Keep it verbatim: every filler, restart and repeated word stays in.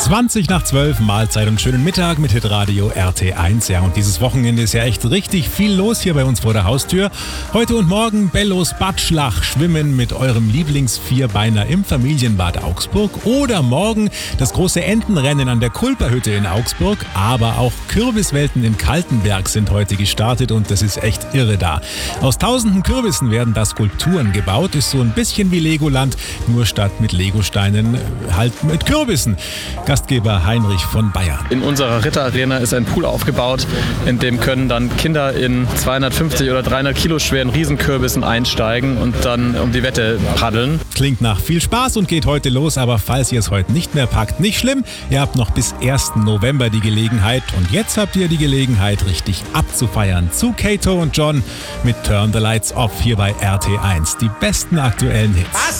zwanzig nach zwölf, Mahlzeit und schönen Mittag mit Hitradio R T eins. Ja, und dieses Wochenende ist ja echt richtig viel los hier bei uns vor der Haustür. Heute und morgen Bellos Badschlach, Schwimmen mit eurem Lieblingsvierbeiner im Familienbad Augsburg. Oder morgen das große Entenrennen an der Kulperhütte in Augsburg. Aber auch Kürbiswelten in Kaltenberg sind heute gestartet und das ist echt irre da. Aus tausenden Kürbissen werden da Skulpturen gebaut. Ist so ein bisschen wie Legoland, nur statt mit Legosteinen halt mit Kürbissen. Gastgeber Heinrich von Bayern. In unserer Ritterarena ist ein Pool aufgebaut, in dem können dann Kinder in zweihundertfünfzig oder dreihundert Kilo schweren Riesenkürbissen einsteigen und dann um die Wette paddeln. Klingt nach viel Spaß und geht heute los, aber falls ihr es heute nicht mehr packt, nicht schlimm. Ihr habt noch bis ersten November die Gelegenheit und jetzt habt ihr die Gelegenheit, richtig abzufeiern. Zu Kato und John mit Turn the Lights Off hier bei R T eins. Die besten aktuellen Hits.